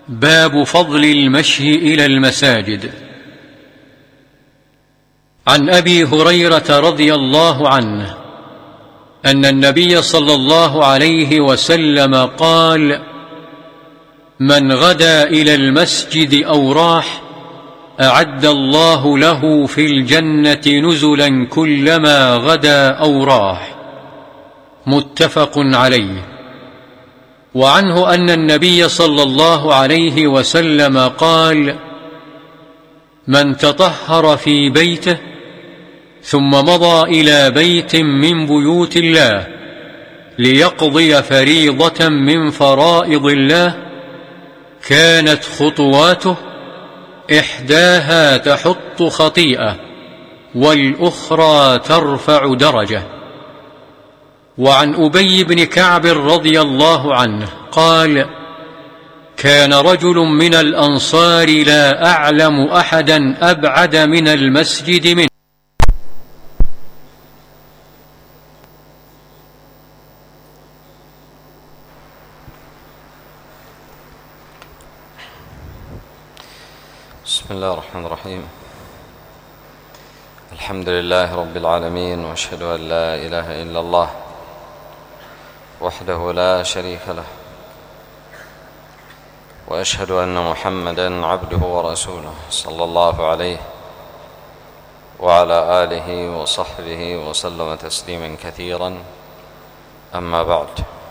باب فضل المشي إلى المساجد. عن أبي هريرة رضي الله عنه أن النبي صلى الله عليه وسلم قال: من غدا إلى المسجد أو راح أعد الله له في الجنة نزلا كلما غدا أو راح. متفق عليه. وعنه أن النبي صلى الله عليه وسلم قال: من تطهر في بيته ثم مضى إلى بيت من بيوت الله ليقضي فريضة من فرائض الله كانت خطواته إحداها تحط خطيئة والأخرى ترفع درجة. وعن أبي بن كعب رضي الله عنه قال: كان رجل من الأنصار لا أعلم أحدا أبعد من المسجد منه. بسم الله الرحمن الرحيم. الحمد لله رب العالمين، وأشهد أن لا إله إلا الله وحده لا شريك له، وأشهد أن محمدًا عبده ورسوله صلى الله عليه وعلى آله وصحبه وسلم تسليمًا كثيرًا. أما بعد،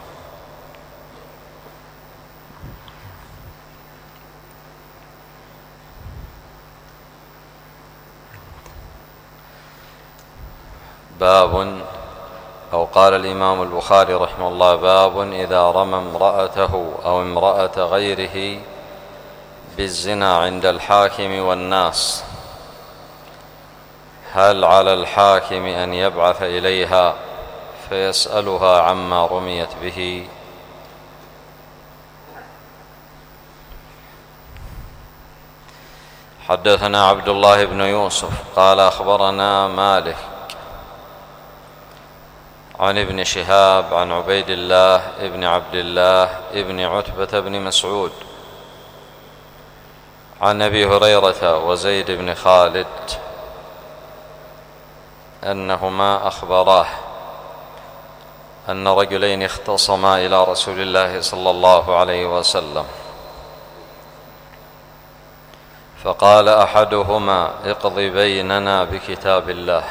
باب، أو قال الإمام البخاري رحمه الله: باب إذا رمى امرأته أو امرأة غيره بالزنا عند الحاكم والناس، هل على الحاكم أن يبعث إليها فيسألها عما رميت به؟ حدثنا عبد الله بن يوسف قال: أخبرنا مالك عن ابن شهاب عن عبيد الله ابن عبد الله ابن عتبة بن مسعود عن أبي هريرة وزيد بن خالد أنهما أخبراه أن رجلين اختصما إلى رسول الله صلى الله عليه وسلم، فقال أحدهما: اقض بيننا بكتاب الله.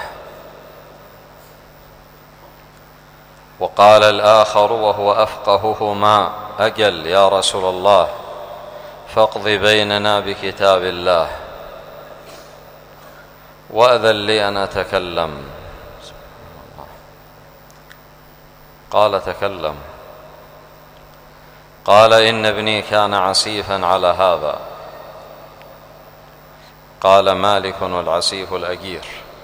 وقال الآخر وهو أفقههما: أجل يا رسول الله، فاقض بيننا بكتاب الله، وأذن لي أن أتكلم. قال: تكلم. قال: إن ابني كان عسيفا على هذا. قال مالك: والعسيف الأجير.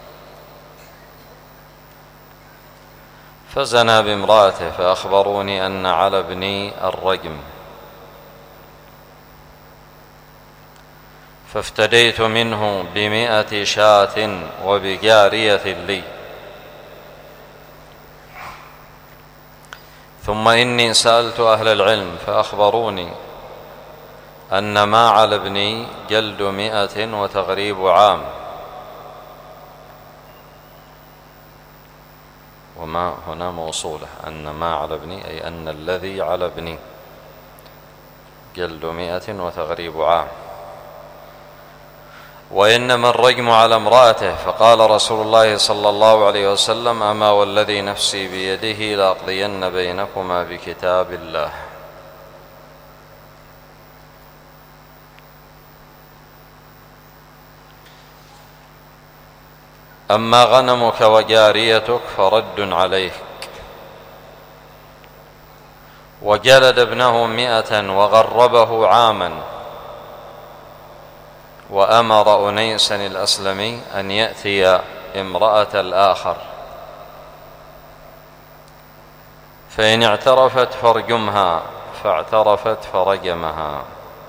فزنى بامرأته، فأخبروني أن على ابني الرجم، فافتديت منه ب100 شاة وبجارية لي، ثم إني سألت أهل العلم فأخبروني أن ما على ابني جلد 100 وتغريب عام. وما هنا موصولة، أن ما على ابني أي أن الذي على ابني جلد 100 وتغريب عام، وإنما الرجم على امرأته. فقال رسول الله صلى الله عليه وسلم: أما والذي نفسي بيده لأقضين بينكما بكتاب الله. أما غنمك وجاريتك فرد عليك. وجلد ابنه 100 وغربه عاما، وأمر أنيسا الأسلمي أن يأتي امرأة الآخر، فإن اعترفت فارجمها، فاعترفت فرجمها.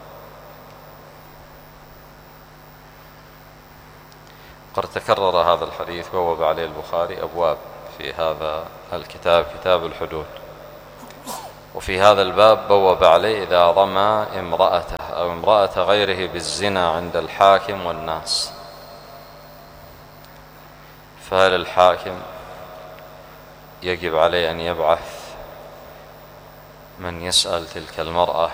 قد تكرر هذا الحديث، بوب عليه البخاري أبواب في هذا الكتاب، كتاب الحدود. وفي هذا الباب بوب عليه إذا رمى امرأته أو امرأة غيره بالزنا عند الحاكم والناس، فهل الحاكم يجب عليه أن يبعث من يسأل تلك المرأة؟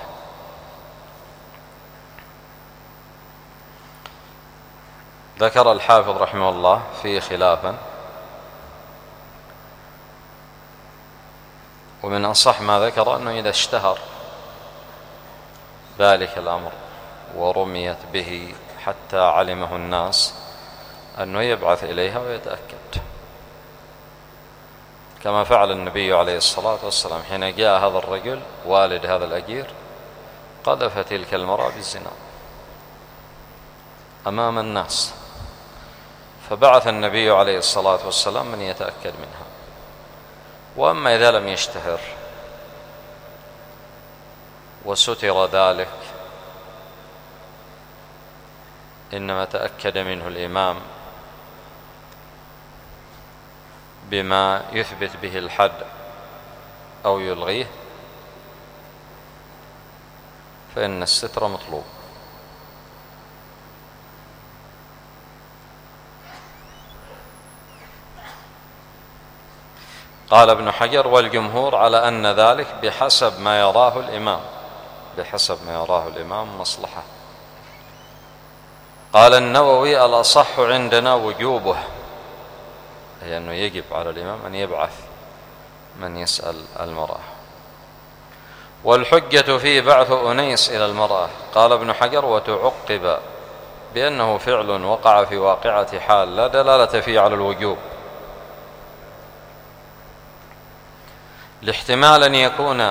ذكر الحافظ رحمه الله فيه خلافا، ومن أصح ما ذكر أنه إذا اشتهر ذلك الأمر ورميت به حتى علمه الناس أنه يبعث إليها ويتأكد، كما فعل النبي عليه الصلاة والسلام حين جاء هذا الرجل والد هذا الأجير قذف تلك المرأة بالزنا أمام الناس، فبعث النبي عليه الصلاة والسلام من يتأكد منها. وأما إذا لم يشتهر وستر ذلك، إنما تأكد منه الإمام بما يثبت به الحد أو يلغيه، فإن الستر مطلوب. قال ابن حجر: والجمهور على أن ذلك بحسب ما يراه الإمام مصلحة. قال النووي: الأصح عندنا وجوبه، أي أنه يجب على الإمام أن يبعث من يسأل المرأة. والحجة في بعث أنيس إلى المرأة. قال ابن حجر: وتعقب بأنه فعل وقع في واقعة حال لا دلالة فيه على الوجوب، لاحتمال أن يكون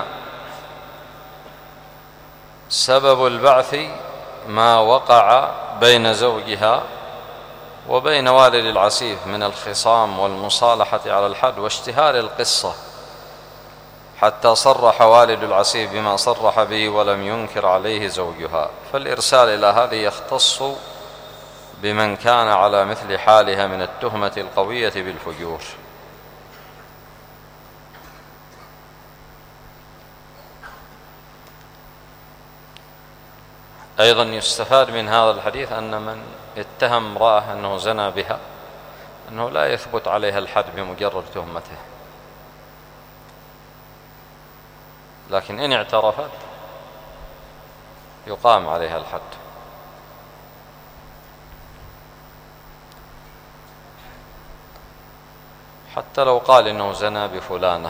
سبب البعث ما وقع بين زوجها وبين والد العسيف من الخصام والمصالحة على الحد واشتهار القصة، حتى صرح والد العسيف بما صرح به ولم ينكر عليه زوجها، فالإرسال إلى هذه يختص بمن كان على مثل حالها من التهمة القوية بالفجور. أيضا يستفاد من هذا الحديث أن من اتهم امرأة أنه زنى بها أنه لا يثبت عليها الحد بمجرد تهمته، لكن إن اعترفت يقام عليها الحد. حتى لو قال إنه زنى بفلانة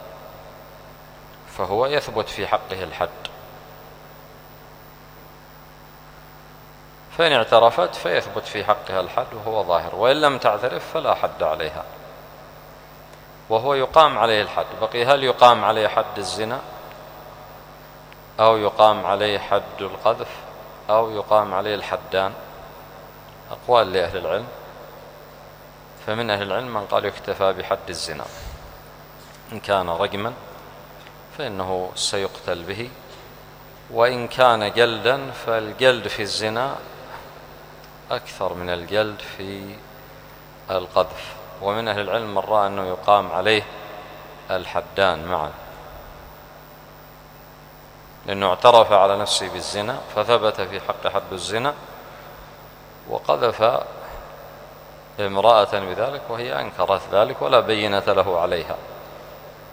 فهو يثبت في حقه الحد، فإن اعترفت فيثبت في حقها الحد وهو ظاهر، وإن لم تعترف فلا حد عليها وهو يقام عليه الحد. بقي هل يقام عليه حد الزنا أو يقام عليه حد القذف أو يقام عليه الحدان؟ أقوال لأهل العلم، فمن أهل العلم من قال يكتفى بحد الزنا، إن كان رجما فإنه سيقتل به، وإن كان جلدا فالجلد في الزنا أكثر من الجلد في القذف. ومن أهل العلم من رأى أنه يقام عليه الحدان معا، لأنه اعترف على نفسه بالزنا فثبت في حق حد الزنا، وقذف امرأة بذلك وهي أنكرت ذلك ولا بينة له عليها.